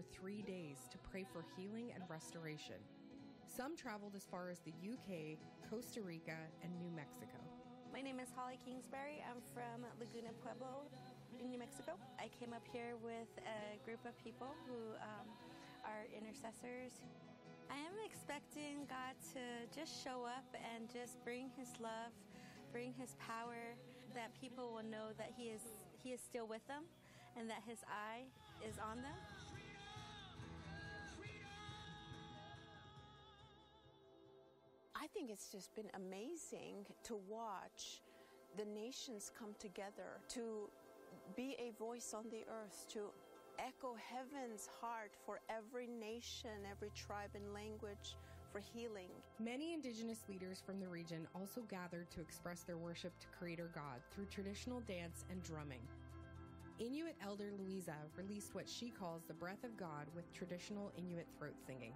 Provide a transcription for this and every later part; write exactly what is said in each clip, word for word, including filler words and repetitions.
for three days to pray for healing and restoration. Some traveled as far as the U K, Costa Rica, and New Mexico. My name is Holly Kingsbury. I'm from Laguna Pueblo in New Mexico. I came up here with a group of people who um, are intercessors. I am expecting God to just show up and just bring His love, bring His power, that people will know that He is He is still with them and that His eye is on them. I think it's just been amazing to watch the nations come together, to be a voice on the earth, to echo heaven's heart for every nation, every tribe and language for healing. Many Indigenous leaders from the region also gathered to express their worship to Creator God through traditional dance and drumming. Inuit elder Louisa released what she calls the breath of God with traditional Inuit throat singing.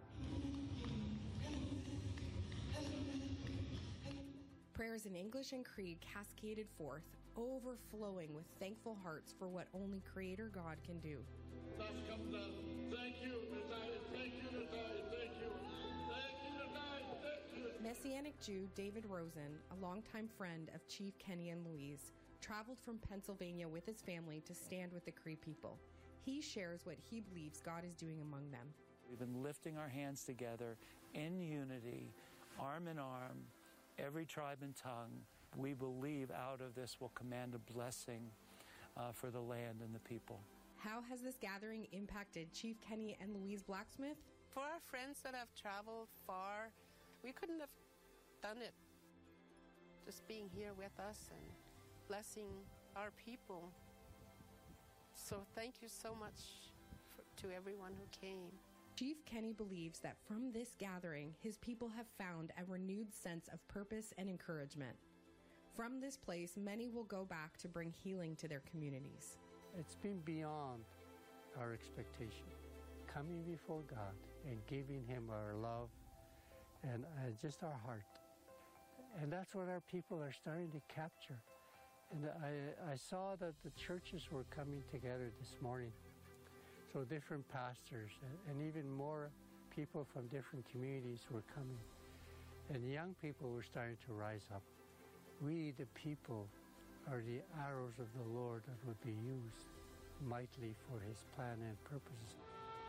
Prayers in English and Cree cascaded forth, overflowing with thankful hearts for what only Creator God can do. Thus comes the thank you, Natai, thank you, Natai, thank you, thank you, Natai, thank you. Messianic Jew David Rosen, a longtime friend of Chief Kenny and Louise, traveled from Pennsylvania with his family to stand with the Cree people. He shares what he believes God is doing among them. We've been lifting our hands together in unity, arm in arm, every tribe and tongue. We believe out of this will command a blessing uh, for the land and the people. How has this gathering impacted Chief Kenny and Louise Blacksmith? For our friends that have traveled far, we couldn't have done it. Just being here with us and blessing our people. So thank you so much for, to everyone who came. Chief Kenny believes that from this gathering, his people have found a renewed sense of purpose and encouragement. From this place, many will go back to bring healing to their communities. It's been beyond our expectation. Coming before God and giving Him our love and uh, just our heart. And that's what our people are starting to capture. And I, I saw that the churches were coming together this morning. So different pastors and even more people from different communities were coming. And young people were starting to rise up. We, the people, are the arrows of the Lord that would be used mightily for His plan and purposes.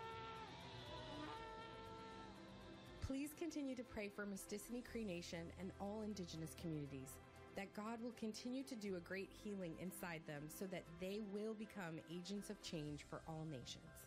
Please continue to pray for Mistissini Cree Nation and all Indigenous communities, that God will continue to do a great healing inside them so that they will become agents of change for all nations.